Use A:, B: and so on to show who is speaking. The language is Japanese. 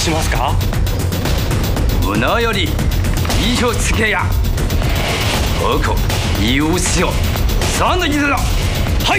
A: しますか？
B: 我より以上つけや。不可有效，三的意思了。